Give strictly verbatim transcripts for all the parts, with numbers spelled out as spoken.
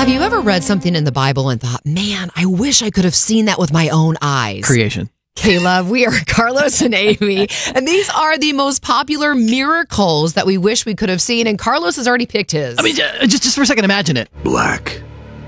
Have you ever read something in the Bible and thought, man, I wish I could have seen that with my own eyes? Creation. Caleb, we are Carlos and Amy, and these are the most popular miracles that we wish we could have seen, and Carlos has already picked his. I mean, just, just for a second, imagine it. Black.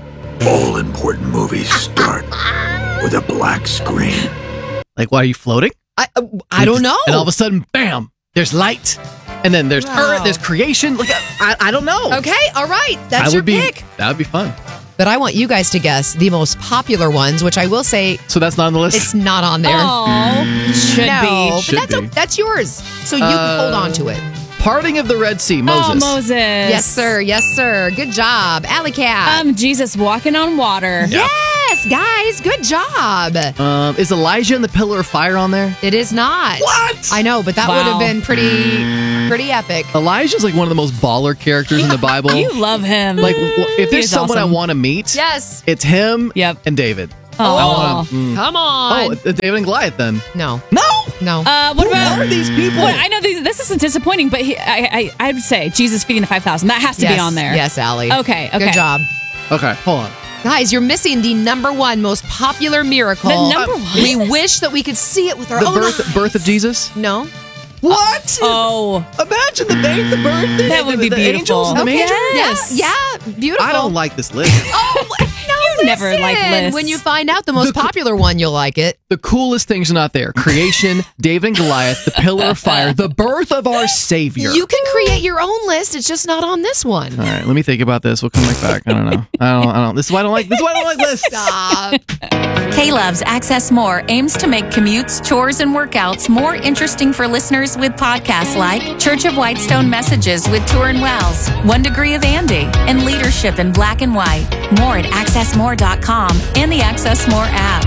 All important movies start with a black screen. Like, why are you floating? I, uh, I don't know. And all of a sudden, bam, there's light. And then there's Wow. earth, there's creation. Look, I, I don't know. Okay, all right. That's That your would be, pick. That would be fun. But I want you guys to guess the most popular ones, which I will say So that's not on the list? it's not on there. Oh, should no, be. but Should that's, be. that's yours. So you Uh, can hold on to it. Parting of the Red Sea, Moses. Oh, Moses. Yes, sir. Yes, sir. Good job. Alley Cat. Um, Jesus walking on water. yes, guys. Good job. Um, is Elijah and the Pillar of Fire on there? It is not. What? I know, but that Wow. would have been pretty, pretty epic. Elijah's like one of the most baller characters in the Bible. You love him. Like, w- if He there's is someone awesome. I want to meet, Yes. it's him Yep. and David. Oh. I want to. Mm. Come Oh, on. it's David and Goliath then. no, No! no. Uh, what Who about are these people? Well, I know these, this is disappointing, but he, I, I, I'd say Jesus feeding the five thousand. That has to yes, be on there. Yes, Allie. Okay, okay. Good job. Okay, hold on. Guys, you're missing the number one most popular miracle. The number one? We wish that we could see it with our The own birth eyes. birth of Jesus? No. What? Oh, Imagine the babe, the birth. That would be the, the beautiful. angels, the Okay. manger. Yes. Yeah, yeah, beautiful. I don't like this list. Oh, no, You never listen. like lists. When you find out the most The- popular one, you'll like it. The coolest things are not there. Creation, David and Goliath, the Pillar of Fire, the birth of our Savior. You can create your own list. It's just not on this one. All right, let me think about this. We'll come right back. I don't know. I don't. I don't. This is why I don't like. This is why I don't like lists. Stop. K-Love's Access More aims to make commutes, chores, and workouts more interesting for listeners with podcasts like Church of Whitestone Messages with Turin Wells, One Degree of Andy, and Leadership in Black and White. More at access more dot com and the Access More app.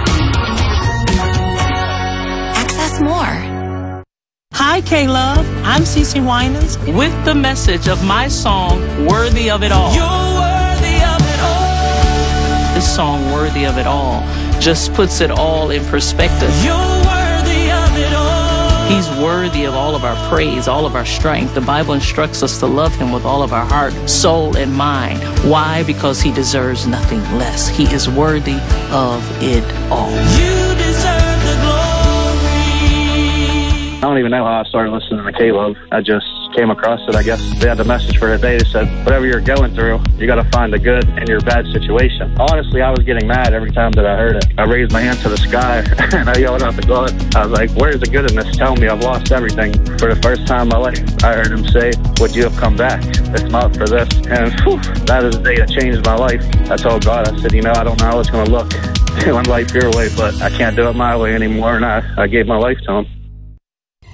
Access More. Hi, K-Love. I'm Cece Winans with the message of my song, Worthy of It All. You're worthy of it all. This song, Worthy of It All, just puts it all in perspective. You're worthy of it all. He's worthy of all of our praise, all of our strength. The Bible instructs us to love him with all of our heart, soul, and mind. Why? Because he deserves nothing less. He is worthy of it all. You deserve the glory. I don't even know how I started listening to K-Love. I just came across it, I guess. They had the message for today. They said, whatever you're going through, you got to find the good in your bad situation. Honestly, I was getting mad every time that I heard it. I raised my hand to the sky and I yelled out to God. I was like, where's the good in this? Tell me I've lost everything. For the first time in my life, I heard him say, would you have come back if not for this? And whew, that is the day that changed my life. I told God, I said, you know, I don't know how it's going to look doing life your way, but I can't do it my way anymore. And I, I gave my life to him.